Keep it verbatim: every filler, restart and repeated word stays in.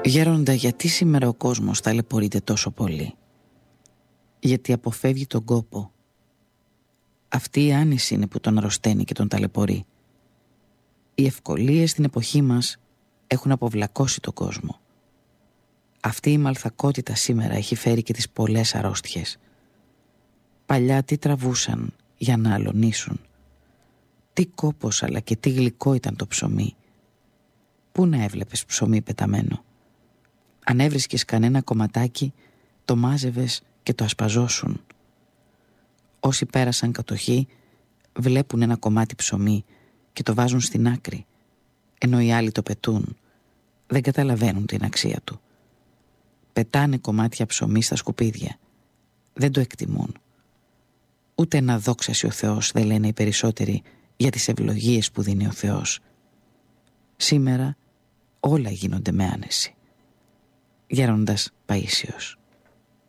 Γέροντα, γιατί σήμερα ο κόσμος ταλαιπωρείται τόσο πολύ? Γιατί αποφεύγει τον κόπο. Αυτή η άνηση είναι που τον αρρωσταίνει και τον ταλαιπωρεί. Οι ευκολίες στην εποχή μας έχουν αποβλακώσει τον κόσμο. Αυτή η μαλθακότητα σήμερα έχει φέρει και τις πολλές αρρώστιες. Παλιά τι τραβούσαν για να αλωνίσουν. Τι κόπος αλλά και τι γλυκό ήταν το ψωμί. Πού να έβλεπες ψωμί πεταμένο? Αν έβρισκες κανένα κομματάκι, το μάζευες και το ασπαζόσουν. Όσοι πέρασαν κατοχή βλέπουν ένα κομμάτι ψωμί και το βάζουν στην άκρη, ενώ οι άλλοι το πετούν. Δεν καταλαβαίνουν την αξία του. Πετάνε κομμάτια ψωμί στα σκουπίδια. Δεν το εκτιμούν. Ούτε ένα δόξαση ο Θεός δεν λένε οι περισσότεροι για τις ευλογίες που δίνει ο Θεός. Σήμερα όλα γίνονται με άνεση. Γέροντας Παΐσιος.